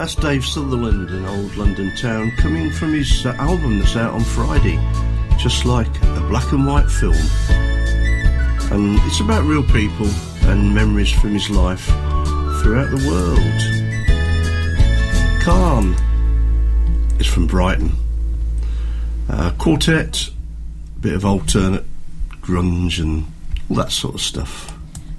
That's Dave Sutherland in Old London Town, coming from his album that's out on Friday, Just Like a Black and White Film. And it's about real people and memories from his life throughout the world. Calm is from Brighton. Quartet, bit of alternate grunge and all that sort of stuff.